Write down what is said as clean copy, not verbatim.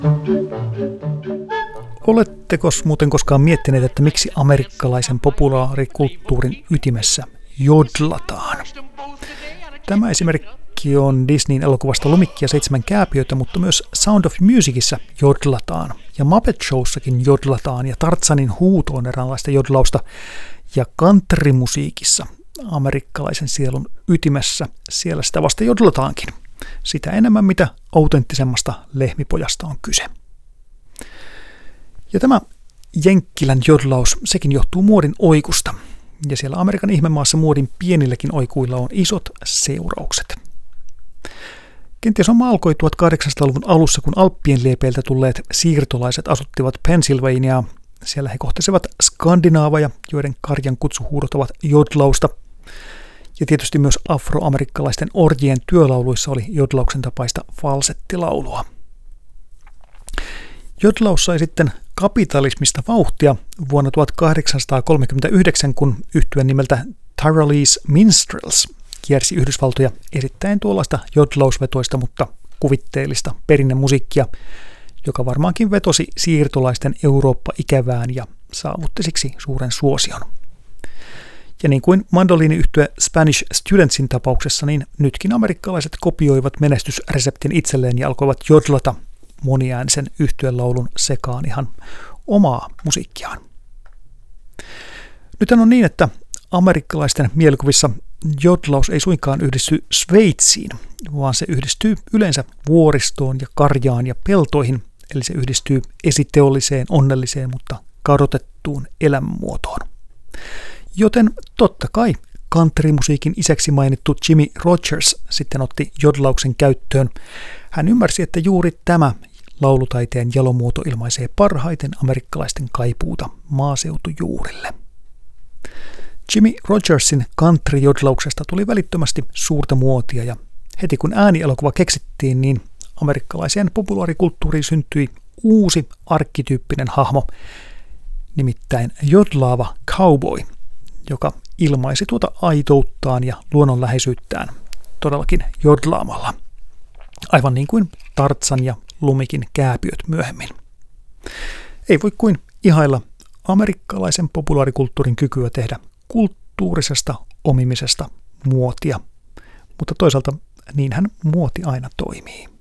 Oletteko muuten koskaan miettineet, että miksi amerikkalaisen populaarikulttuurin ytimessä jodlataan? Tämä esimerkki on Disneyn elokuvasta Lumikki ja 7 kääpiötä, mutta myös Sound of Musicissa jodlataan. Ja Muppet Showssakin jodlataan ja Tartsanin huuto on eräänlaista jodlausta. Ja countrymusiikissa, amerikkalaisen sielun ytimessä, siellä sitä vasta jodlataankin. Sitä enemmän, mitä autenttisemmasta lehmipojasta on kyse. Ja tämä jenkkilän jodlaus, sekin johtuu muodin oikusta. Ja siellä Amerikan ihmemaassa muodin pienilläkin oikuilla on isot seuraukset. Kenties homma alkoi 1800-luvun alussa, kun Alppien liepeiltä tulleet siirtolaiset asuttivat Pennsylvaniaa. Siellä he kohtasivat skandinaaveja, joiden karjan kutsuhuudot ovat jodlausta. Ja tietysti myös afroamerikkalaisten orjien työlauluissa oli jodlauksen tapaista falsettilaulua. Jodlaus sai sitten kapitalismista vauhtia vuonna 1839, kun yhtye nimeltä Tyrolese Minstrels kiersi Yhdysvaltoja esittäen tuollaista jodlausvetoista, mutta kuvitteellista perinnemusiikkia, joka varmaankin vetosi siirtolaisten Eurooppa-ikävään ja saavutti siksi suuren suosion. Ja niin kuin mandoliiniyhtye Spanish Studentsin tapauksessa, niin nytkin amerikkalaiset kopioivat menestysreseptin itselleen ja alkoivat jodlata moniäänisen yhtyeelaulun sekaan ihan omaa musiikkiaan. Nythän on niin, että amerikkalaisten mielikuvissa jodlaus ei suinkaan yhdisty Sveitsiin, vaan se yhdistyy yleensä vuoristoon ja karjaan ja peltoihin, eli se yhdistyy esiteolliseen, onnelliseen, mutta kadotettuun elämänmuotoon. Joten totta kai countrymusiikin isäksi mainittu Jimmie Rodgers sitten otti jodlauksen käyttöön. Hän ymmärsi, että juuri tämä laulutaiteen jalomuoto ilmaisee parhaiten amerikkalaisten kaipuuta maaseutujuurille. Jimmie Rodgersin country-jodlauksesta tuli välittömästi suurta muotia ja heti kun äänielokuva keksittiin, niin amerikkalaiseen populaarikulttuuriin syntyi uusi arkkityyppinen hahmo, nimittäin jodlaava cowboy, joka ilmaisi tuota aitouttaan ja luonnonläheisyyttään todellakin jodlaamalla. Aivan niin kuin Tartsan ja Lumikin kääpiöt myöhemmin. Ei voi kuin ihailla amerikkalaisen populaarikulttuurin kykyä tehdä kulttuurisesta omimisesta muotia, mutta toisaalta niinhän muoti aina toimii.